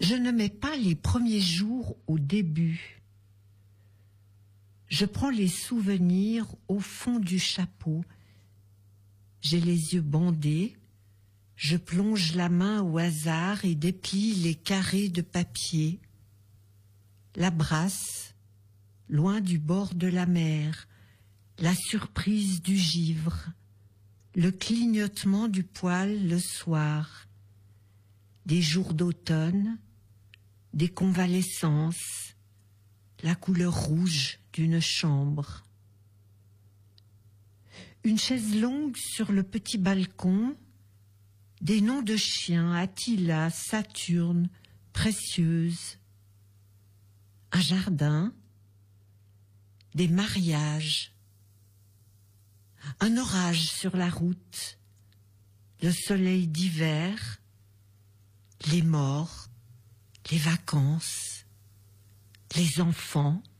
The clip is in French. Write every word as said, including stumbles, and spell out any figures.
Je ne mets pas les premiers jours au début. Je prends les souvenirs au fond du chapeau. J'ai les yeux bandés. Je plonge la main au hasard et déplie les carrés de papier. La brasse, loin du bord de la mer, la surprise du givre, le clignotement du poêle le soir, des jours d'automne, des convalescences, la couleur rouge d'une chambre. Une chaise longue sur le petit balcon, des noms de chiens, Attila, Saturne, Précieuse. Un jardin, des mariages, un orage sur la route, le soleil d'hiver, les morts, les vacances, les enfants,